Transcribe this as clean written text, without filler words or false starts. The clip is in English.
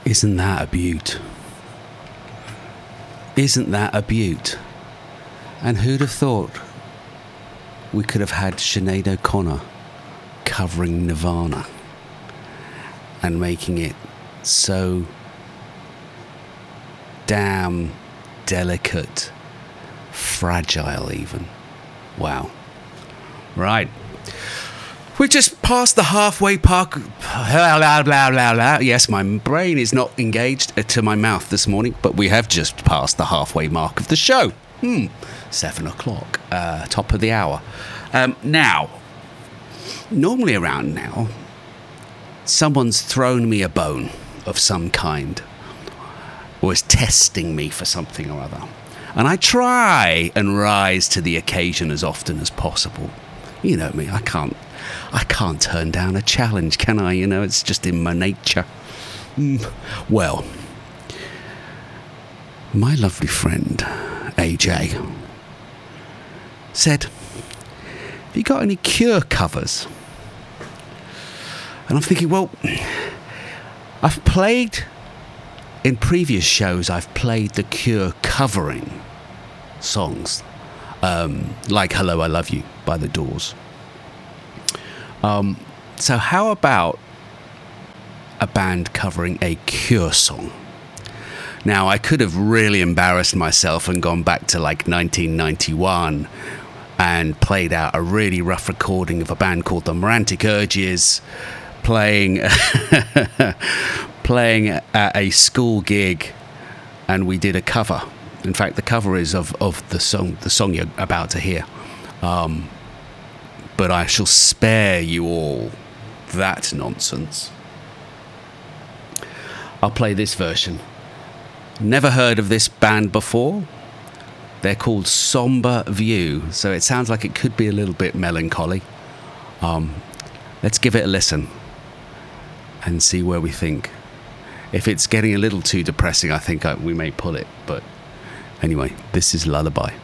Isn't that a beaut? Isn't that a beaut? And who'd have thought we could have had Sinead O'Connor covering Nirvana and making it so damn delicate, fragile even. Wow. Right. We just passed the halfway park. Yes, my brain is not engaged to my mouth this morning, but we have just passed the halfway mark of the show. 7 o'clock, top of the hour. Now, normally around now, someone's thrown me a bone of some kind or is testing me for something or other. And I try and rise to the occasion as often as possible. You know me, I can't turn down a challenge, can I? You know, it's just in my nature. Well, my lovely friend, AJ, said, have you got any Cure covers? And I'm thinking, well, I've played, in previous shows, I've played the Cure covering songs, like Hello, I Love You by The Doors. So how about a band covering a Cure song? Now, I could have really embarrassed myself and gone back to like 1991 and played out a really rough recording of a band called the Morantic Urges playing at a school gig, and we did a cover. In fact, the cover is of the song you're about to hear. But I shall spare you all that nonsense. I'll play this version. Never heard of this band before. They're called Somber View, so it sounds like it could be a little bit melancholy. Let's give it a listen and see where we think. If it's getting a little too depressing, I think we may pull it. But anyway, this is Lullaby.